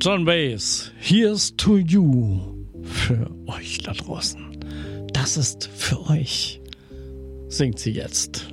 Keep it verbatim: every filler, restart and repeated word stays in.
John Baez, Here's to You. Für euch da draußen. Das ist für euch. Singt sie jetzt.